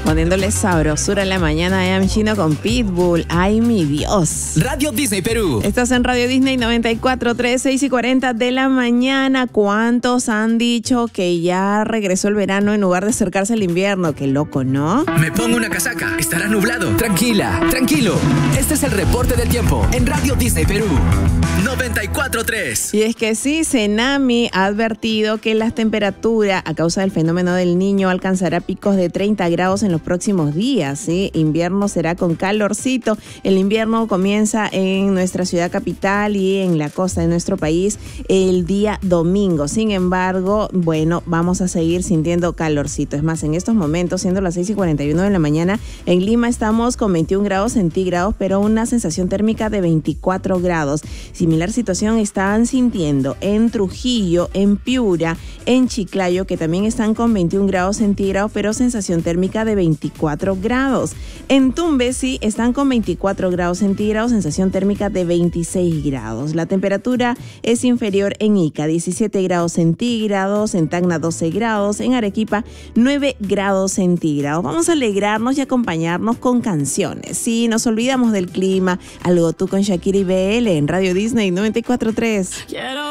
poniéndole sabrosura en la mañana. I Am Chino con Pitbull. Ay, mi Dios. Radio Disney Perú. Estás en Radio Disney 94.3, 6:40 de la mañana. ¿Cuántos han dicho que ya regresó el verano en lugar de acercarse al invierno? Qué loco, ¿no? Me pongo una casaca. Estará nublado. Tranquila, tranquilo. Este es el reporte del tiempo en Radio Disney Perú 94.3. Y es que sí, Cenami ha advertido que las temperaturas a causa del fenómeno del Niño alcanzará picos de 30 grados en los próximos días, ¿sí? Invierno será con calorcito. El invierno comienza en nuestra ciudad capital y en la costa de nuestro país el día domingo. Sin embargo, bueno, vamos a seguir sintiendo calorcito. Es más, en estos momentos, siendo las 6:41 de la mañana, en Lima estamos con 21 grados centígrados, pero una sensación térmica de 24 grados. Similar situación están sintiendo en Trujillo, en Piura, en Chiclayo, que también están con 21 grados centígrados, pero sensación térmica de 24 grados. En Tumbes sí están con 24 grados centígrados, sensación térmica de 26 grados. La temperatura es inferior en Ica, 17 grados centígrados, en Tacna 12 grados, en Arequipa 9 grados centígrados. Vamos a alegrarnos y acompañarnos con canciones. Sí, nos olvidamos del clima, algo tú con Shakira y BL en Radio Disney 94.3.